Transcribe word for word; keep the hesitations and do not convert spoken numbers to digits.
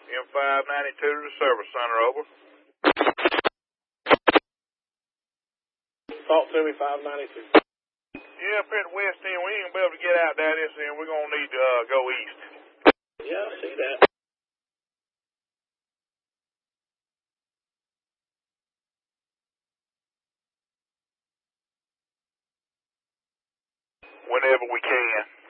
M five ninety-two to the service center, over. Talk to me, five ninety-two. Yeah, up here at the west end, we ain't gonna be able to get out down this end. We're gonna need to uh, go east. Yeah, I see that. Whenever we can.